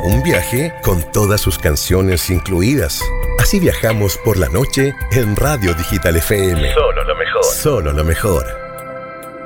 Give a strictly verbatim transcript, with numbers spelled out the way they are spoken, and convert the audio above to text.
Un viaje con todas sus canciones incluidas. Así viajamos por la noche en Radio Digital F M. Solo lo mejor. Solo lo mejor.